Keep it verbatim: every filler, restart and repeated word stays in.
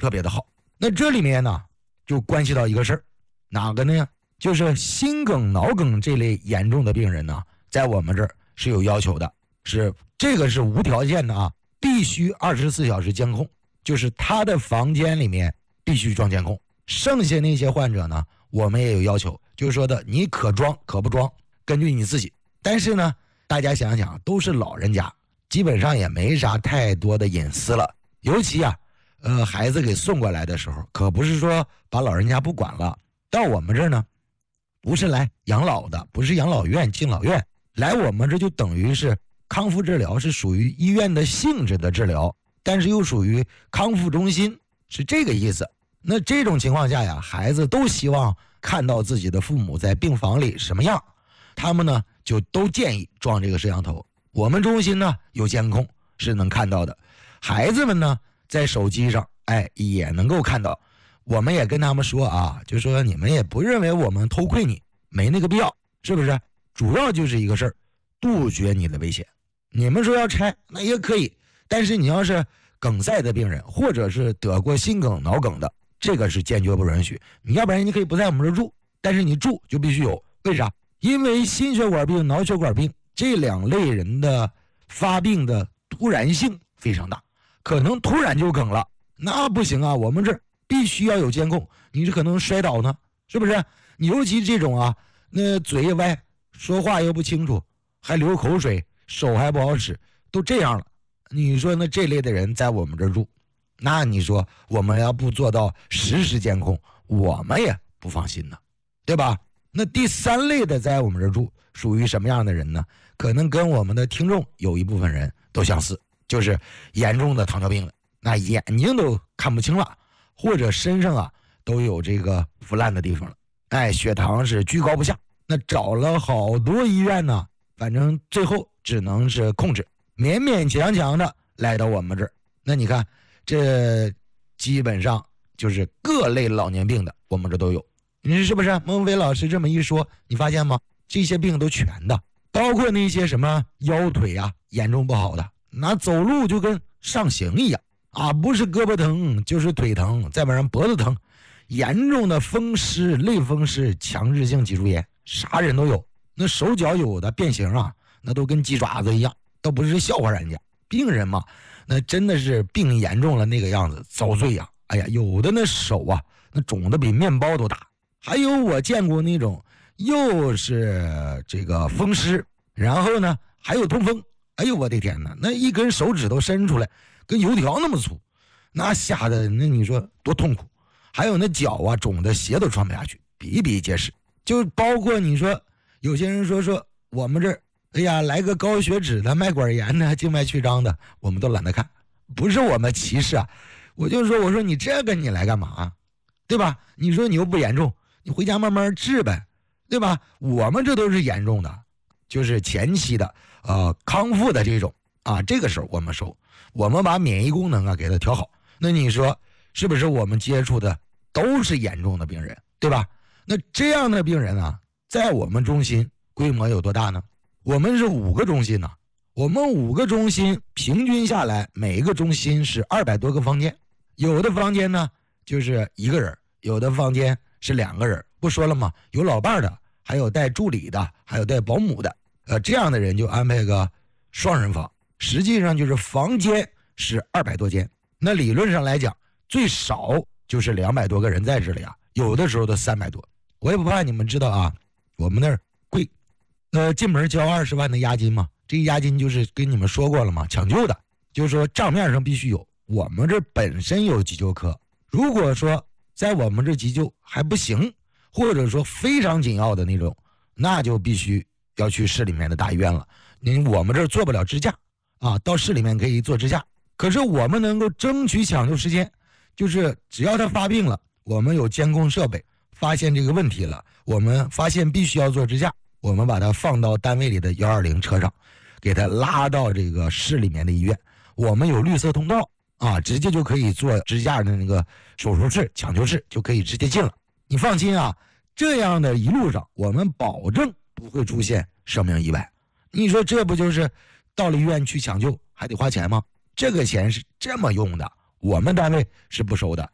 特别的好。那这里面呢就关系到一个事儿，哪个呢？就是心梗脑梗这类严重的病人呢，在我们这儿是有要求的，是这个是无条件的啊，必须二十四小时监控，就是他的房间里面必须装监控。剩下那些患者呢，我们也有要求，就是说的你可装可不装，根据你自己。但是呢，大家想想，都是老人家，基本上也没啥太多的隐私了。尤其啊，呃，孩子给送过来的时候，可不是说把老人家不管了。到我们这儿呢，不是来养老的，不是养老院、敬老院，来我们这就等于是康复治疗，是属于医院的性质的治疗，但是又属于康复中心，是这个意思。那这种情况下呀，孩子都希望看到自己的父母在病房里什么样，他们呢就都建议装这个摄像头。我们中心呢有监控是能看到的，孩子们呢在手机上哎也能够看到。我们也跟他们说啊，就说你们也不认为我们偷窥你，没那个必要，是不是？主要就是一个事儿，杜绝你的危险。你们说要拆那也可以，但是你要是梗塞的病人，或者是得过心梗脑梗的，这个是坚决不允许。你要不然你可以不在我们这住，但是你住就必须有。为啥？因为心血管病、脑血管病这两类人的发病的突然性非常大，可能突然就梗了，那不行啊，我们这儿必须要有监控。你这可能摔倒呢，是不是？你尤其这种啊，那嘴也歪，说话又不清楚，还流口水，手还不好使，都这样了。你说那这类的人在我们这儿住，那你说我们要不做到实时监控，我们也不放心呢，对吧？那第三类的在我们这儿住属于什么样的人呢？可能跟我们的听众有一部分人都相似，就是严重的糖尿病了，那眼睛都看不清了，或者身上啊都有这个腐烂的地方了，哎，血糖是居高不下。那找了好多医院呢，反正最后只能是控制，勉勉强强的来到我们这儿。那你看，这基本上就是各类老年病的，我们这都有。你是不是？孟非老师这么一说，你发现吗？这些病都全的，包括那些什么腰腿啊严重不好的，那走路就跟上刑一样啊，不是胳膊疼就是腿疼，再不然脖子疼，严重的风湿、类风湿、强制性脊柱炎，啥人都有。那手脚有的变形啊，那都跟鸡爪子一样，都不是笑话人家。病人嘛，那真的是病严重了那个样子，遭罪呀！哎呀，有的那手啊，那肿的比面包都大。还有我见过那种又是这个风湿，然后呢还有痛风，哎呦我的天哪，那一根手指头伸出来跟油条那么粗，那吓得那你说多痛苦。还有那脚啊肿的鞋都穿不下去，比比皆是。就包括你说有些人说说我们这儿哎呀来个高血脂的、脉管炎的、静脉曲张的，我们都懒得看。不是我们歧视啊，我就说我说你这个你来干嘛，对吧？你说你又不严重，你回家慢慢治呗，对吧？我们这都是严重的，就是前期的呃康复的这种啊，这个时候我们收，我们把免疫功能啊给它调好。那你说是不是我们接触的都是严重的病人，对吧？那这样的病人啊，在我们中心规模有多大呢？我们是五个中心呢、啊，我们五个中心平均下来，每一个中心是二百多个房间，有的房间呢就是一个人，有的房间是两个人。不说了吗？有老伴的，还有带助理的，还有带保姆的，呃，这样的人就安排个双人房。实际上就是房间是二百多间，那理论上来讲，最少就是两百多个人在这里啊，有的时候都三百多。我也不怕你们知道啊，我们那儿贵，呃，进门交二十万的押金嘛，这个押金就是跟你们说过了嘛，抢救的，就是说账面上必须有。我们这本身有急救科，如果说在我们这急救还不行，或者说非常紧要的那种，那就必须要去市里面的大医院了。因为我们这儿做不了支架啊，到市里面可以做支架，可是我们能够争取抢救时间，就是只要他发病了，我们有监控设备，发现这个问题了，我们发现必须要做支架，我们把它放到单位里的一二零车上，给他拉到这个市里面的医院，我们有绿色通道啊，直接就可以做支架的那个手术室、抢救室就可以直接进了。你放心啊，这样的一路上我们保证不会出现生命意外。你说这不就是到了医院去抢救还得花钱吗？这个钱是这么用的，我们单位是不收的，